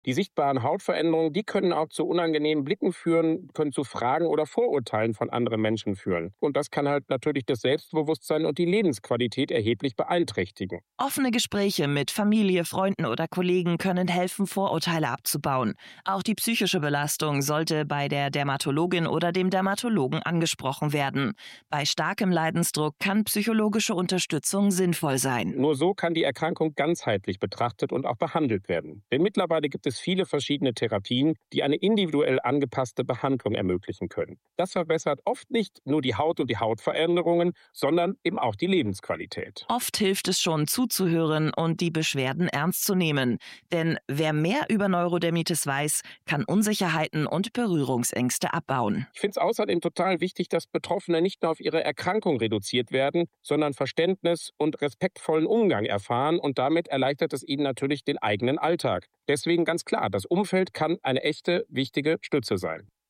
Die sichtbaren Hautveränderungen, die können auch zu unangenehmen Blicken führen, können zu Fragen oder Vorurteilen von anderen Menschen führen. Und das kann halt natürlich das Selbstbewusstsein und die Lebensqualität erheblich beeinträchtigen. Offene Gespräche mit Familie, Freunden oder Kollegen können helfen, Vorurteile abzubauen. Auch die psychische Belastung sollte bei der Dermatologin oder dem Dermatologen angesprochen werden. Bei starkem Leidensdruck kann psychologische Unterstützung sinnvoll sein. Nur so kann die Erkrankung ganzheitlich betrachtet und auch behandelt werden. Denn mittlerweile gibt es viele verschiedene Therapien, die eine individuell angepasste Behandlung ermöglichen können. Das verbessert oft nicht nur die Haut und die Hautveränderungen, sondern eben auch die Lebensqualität. Oft hilft es schon zuzuhören und die Beschwerden ernst zu nehmen. Denn wer mehr über Neurodermitis weiß, kann Unsicherheiten und Berührungsängste abbauen. Ich finde es außerdem total wichtig, dass Betroffene nicht nur auf ihre Erkrankung reduziert werden, sondern Verständnis und respektvollen Umgang erfahren und damit erleichtert es ihnen natürlich den eigenen Alltag. Deswegen ganz klar, das Umfeld kann eine echte, wichtige Stütze sein.